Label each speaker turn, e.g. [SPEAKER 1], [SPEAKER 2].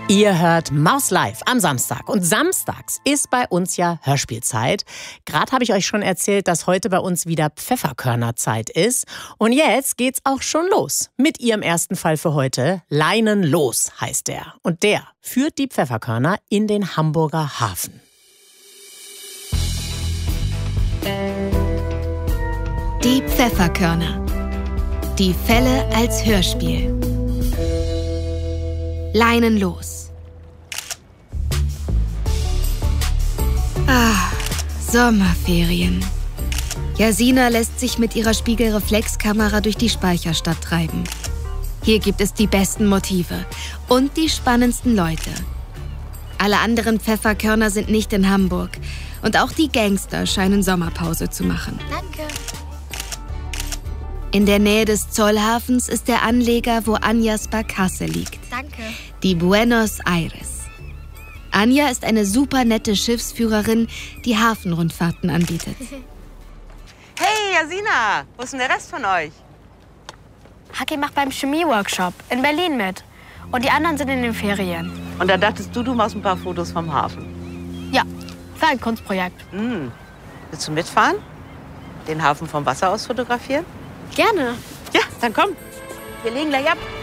[SPEAKER 1] Ihr hört Maus Live am Samstag. Und samstags ist bei uns ja Hörspielzeit. Gerade habe ich euch schon erzählt, dass heute bei uns wieder Pfefferkörnerzeit ist. Und jetzt geht's auch schon los. Mit ihrem ersten Fall für heute. Leinen los heißt der. Und der führt die Pfefferkörner in den Hamburger Hafen.
[SPEAKER 2] Die Pfefferkörner. Die Fälle als Hörspiel. Leinen los. Sommerferien. Jasina lässt sich mit ihrer Spiegelreflexkamera durch die Speicherstadt treiben. Hier gibt es die besten Motive und die spannendsten Leute. Alle anderen Pfefferkörner sind nicht in Hamburg und auch die Gangster scheinen Sommerpause zu machen.
[SPEAKER 3] Danke.
[SPEAKER 2] In der Nähe des Zollhafens ist der Anleger, wo Anjas Barkasse liegt.
[SPEAKER 3] Danke.
[SPEAKER 2] Die Buenos Aires. Anja ist eine super nette Schiffsführerin, die Hafenrundfahrten anbietet.
[SPEAKER 4] Hey, Jasina, wo ist denn der Rest von euch?
[SPEAKER 3] Haki macht beim Chemie-Workshop in Berlin mit. Und die anderen sind in den Ferien.
[SPEAKER 4] Und da dachtest du machst ein paar Fotos vom Hafen.
[SPEAKER 3] Ja, für ein Kunstprojekt.
[SPEAKER 4] Willst du mitfahren? Den Hafen vom Wasser aus fotografieren?
[SPEAKER 3] Gerne.
[SPEAKER 4] Ja, dann komm. Wir legen gleich ab.